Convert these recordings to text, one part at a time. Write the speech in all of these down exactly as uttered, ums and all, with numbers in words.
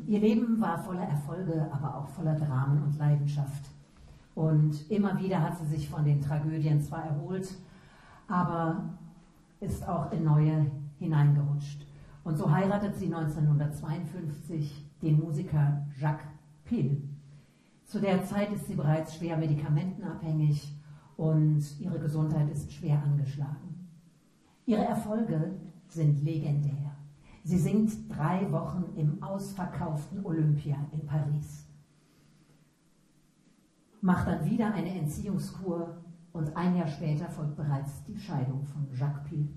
Ihr Leben war voller Erfolge, aber auch voller Dramen und Leidenschaft. Und immer wieder hat sie sich von den Tragödien zwar erholt, aber ist auch in neue hineingerutscht. Und so heiratet sie neunzehnhundertzweiundfünfzig den Musiker Jacques Pil. Zu der Zeit ist sie bereits schwer medikamentenabhängig und ihre Gesundheit ist schwer angeschlagen. Ihre Erfolge sind legendär. Sie singt drei Wochen im ausverkauften Olympia in Paris, macht dann wieder eine Entziehungskur und ein Jahr später folgt bereits die Scheidung von Jacques Pil.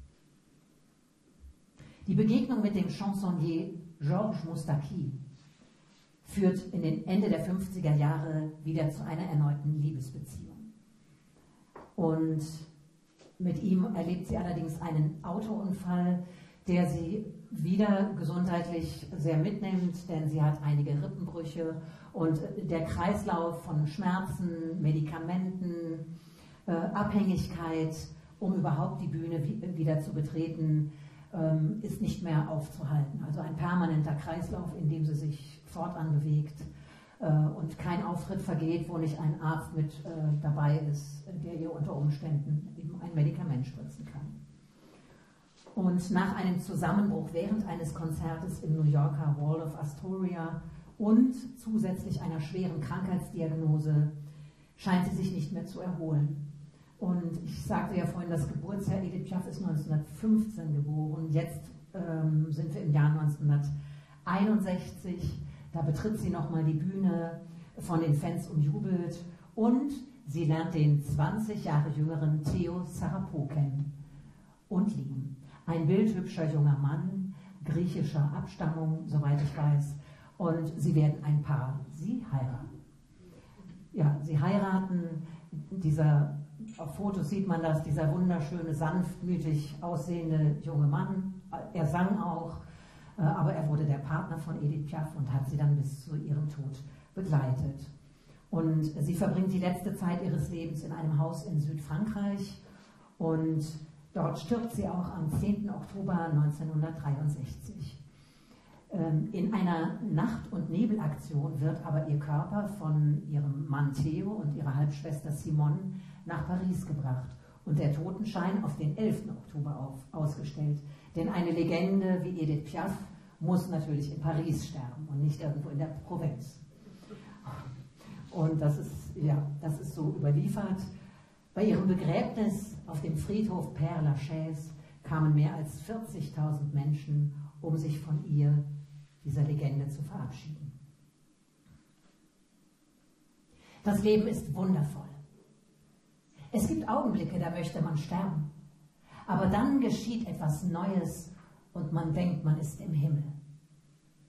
Die Begegnung mit dem Chansonnier Georges Moustaki führt in den Ende der fünfziger Jahre wieder zu einer erneuten Liebesbeziehung. Und mit ihm erlebt sie allerdings einen Autounfall, der sie wieder gesundheitlich sehr mitnimmt, denn sie hat einige Rippenbrüche und der Kreislauf von Schmerzen, Medikamenten, äh, Abhängigkeit, um überhaupt die Bühne wieder zu betreten, ähm, ist nicht mehr aufzuhalten. Also ein permanenter Kreislauf, in dem sie sich fortan bewegt äh, und kein Auftritt vergeht, wo nicht ein Arzt mit äh, dabei ist, der ihr unter Umständen eben ein Medikament spritzen kann. Und nach einem Zusammenbruch während eines Konzertes im New Yorker Wall of Astoria und zusätzlich einer schweren Krankheitsdiagnose scheint sie sich nicht mehr zu erholen. Und ich sagte ja vorhin, das Geburtsjahr Edith Piaf ist neunzehnhundertfünfzehn geboren. Jetzt ähm, sind wir im Jahr neunzehnhunderteinundsechzig. Da betritt sie nochmal die Bühne von den Fans und jubelt. Und sie lernt den zwanzig Jahre jüngeren Theo Sarapo kennen und lieben. Ein bildhübscher junger Mann, griechischer Abstammung, soweit ich weiß. Und sie werden ein Paar. Sie heiraten. Ja, sie heiraten. Dieser, auf Fotos sieht man das, dieser wunderschöne, sanftmütig aussehende junge Mann. Er sang auch, aber er wurde der Partner von Edith Piaf und hat sie dann bis zu ihrem Tod begleitet. Und sie verbringt die letzte Zeit ihres Lebens in einem Haus in Südfrankreich und dort stirbt sie auch am zehnten Oktober neunzehnhundertdreiundsechzig. In einer Nacht- und Nebelaktion wird aber ihr Körper von ihrem Mann Theo und ihrer Halbschwester Simone nach Paris gebracht und der Totenschein auf den elften Oktober auf, ausgestellt. Denn eine Legende wie Edith Piaf muss natürlich in Paris sterben und nicht irgendwo in der Provinz. Und das ist, ja, das ist so überliefert. Bei ihrem Begräbnis auf dem Friedhof Père Lachaise kamen mehr als vierzigtausend Menschen, um sich von ihr, dieser Legende, zu verabschieden. Das Leben ist wundervoll. Es gibt Augenblicke, da möchte man sterben. Aber dann geschieht etwas Neues und man denkt, man ist im Himmel.